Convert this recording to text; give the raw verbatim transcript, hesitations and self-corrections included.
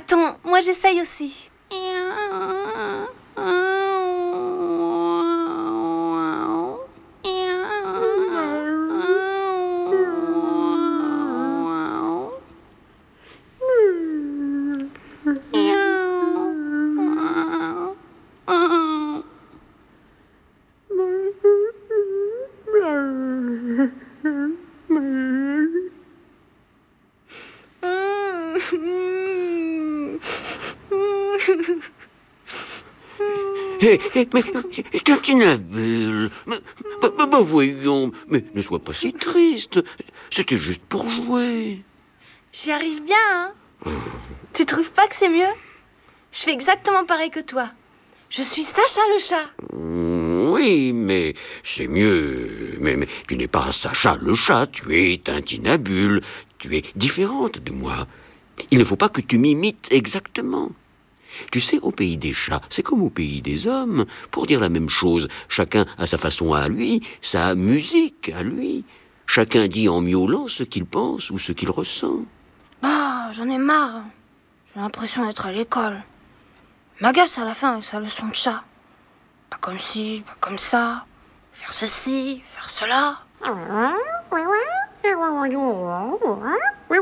Attends, moi j'essaye aussi. Hé, hey, hey, mais Tintinabule, mais, bah, bah, bah, voyons, mais ne sois pas si triste. C'était juste pour jouer. J'y arrive bien, hein? Tu trouves pas que c'est mieux? Je fais exactement pareil que toi. Je suis Sacha le chat. Oui, mais c'est mieux. Mais, mais tu n'es pas Sacha le chat, tu es Tintinabule. Tu es différente de moi. Il ne faut pas que tu m'imites exactement. Tu sais, au pays des chats, c'est comme au pays des hommes. Pour dire la même chose, chacun a sa façon à lui, sa musique à lui. Chacun dit en miaulant ce qu'il pense ou ce qu'il ressent. Ah, j'en ai marre. J'ai l'impression d'être à l'école. M'agace à la fin avec sa leçon de chat. Pas comme ci, pas comme ça. Faire ceci, faire cela.